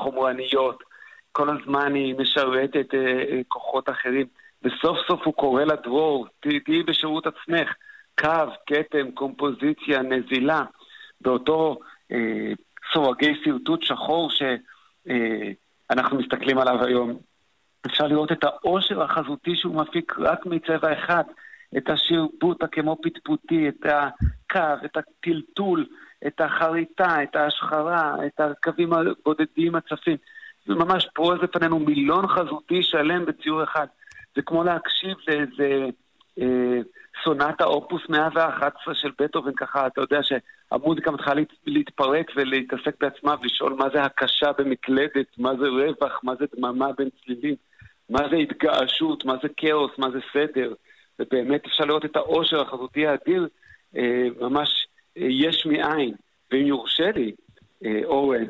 חומרניות, כל הזמן היא משרתת כוחות אחרים, וסוף סוף הוא קורא לה דרור, תהיי בשירות עצמך, קו, קטם, קומפוזיציה, נזילה, באותו סורגי סרטוט שחור שאנחנו מסתכלים עליו היום. אפשר לראות את העושר החזותי שהוא מפיק רק מצבע אחד, את השרבוט כמו פטפוטי, את הקו, את הטלטול, את החריטה, את ההשחרה, את הקווים הבודדים הצפים. זה ממש פרוז לפנינו מילון חזותי שלם בציור אחד. זה כמו להקשיב לאיזה סונטה אופוס 111 של בטהובן, ככה אתה יודע שהמוזיקה מתחילה להתפרק ולהתעסק בעצמה ולשאול מה זה הקשה במקלדת, מה זה רווח, מה זה דממה בין צלילים, מה זה התגעשות, מה זה כאוס, מה זה סדר. ובאמת אפשר לראות את העושר החזותי האדיר, ממש יש מאין. ואם יורשה לי, אורן,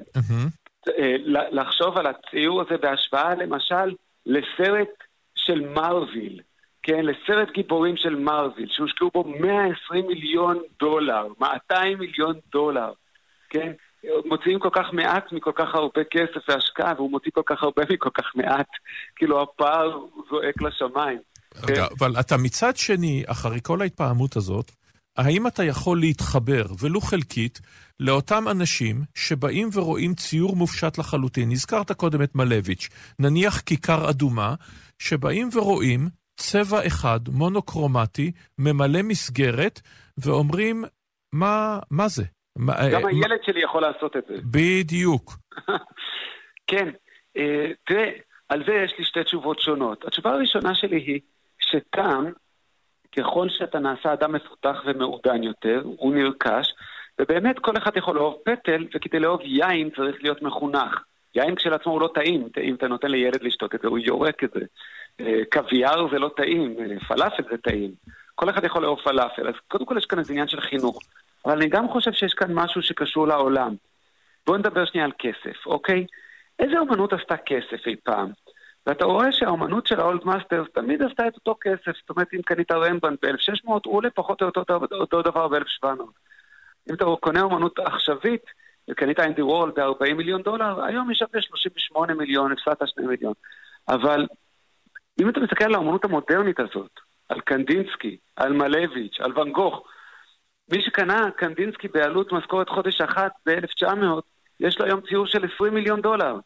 לחשוב על הציור הזה בהשוואה למשל לסרט של מרוויל, כן, לסרט גיבורים של מרוויל, שהושקעו בו $120 מיליון, $200 מיליון, כן, מוציאים כל כך מעט מכל כך הרבה כסף והשקעה, והוא מוציא כל כך הרבה מכל כך מעט, כאילו הפער זועק לשמיים. רגע, אבל אתה מצד שני, אחרי כל ההתפעמות הזאת, האם אתה יכול להתחבר, ולו חלקית, לאותם אנשים שבאים ורואים ציור מופשט לחלוטין? הזכרת קודם את מלביץ', נניח כיכר אדומה, שבאים ורואים צבע אחד, מונוקרומטי, ממלא מסגרת, ואומרים, מה זה? גם הילד שלי יכול לעשות את זה. בדיוק. כן, תראה, על זה יש לי שתי תשובות שונות. התשובה הראשונה שלי היא שטעם, ככל שאתה נעשה אדם מפותח ומעודן יותר, הוא נרכש, ובאמת כל אחד יכול לאהוב פטל, וכדי לאהוב יין צריך להיות מחונך. יין כשלעצמו הוא לא טעים, אם אתה נותן לילד לשתות את זה, הוא יורק את זה. קוויאר זה לא טעים, פלאפל זה טעים. כל אחד יכול לאהוב פלאפל, אז קודם כל יש כאן איזה עניין של חינוך. אבל אני גם חושב שיש כאן משהו שקשור לעולם. בואו נדבר שנייה על כסף, אוקיי? איזה אומנות עשתה כסף אי פעם? ואתה רואה שהאומנות של האולד מאסטרס תמיד עשתה את אותו כסף. זאת אומרת, אם קנית רמברנדט ב-1600, הוא עולה פחות או אותו דבר ב-1700. אם אתה קונה אומנות עכשווית, וקנית אינדי וורל ב$40 מיליון, היום יש 38 מיליון, הפסדת 2 מיליון. אבל אם אתה מסתכל על האומנות המודרנית הזאת, על קנדינסקי, על מלביץ', על ואן גוך, מי שקנה קנדינסקי בעלות משכורת חודש אחת ב-1900, יש לו היום ציור של $20 מיליון.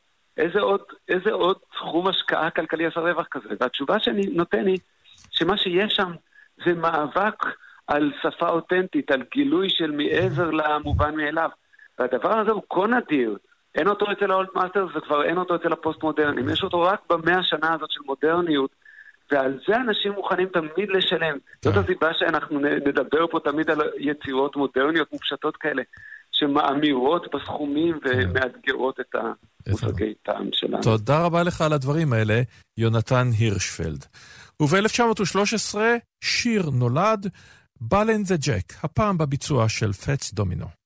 איזה עוד סכום השקעה כלכלי עשה רווח כזה? והתשובה שאני נותן היא שמה שיש שם זה מאבק על שפה אותנטית, על גילוי של מעבר למובן מאליו. והדבר הזה הוא כה נדיר. אין אותו אצל האולד מאסטרס וכבר אין אותו אצל הפוסט-מודרנים. יש אותו רק ב100 שנה הזאת של מודרניות. ועל זה אנשים מוכנים תמיד לשלם. זאת הסיבה שאנחנו נדבר פה תמיד על יצירות מודרניות מופשטות כאלה, שמאמירות בסכומים ומאתגרות את המושגי טעם שלנו. תודה רבה לך על הדברים האלה, יונתן הירשפלד. וב-1913 שיר נולד, בלן זה ג'ק, הפעם בביצוע של פץ דומינו.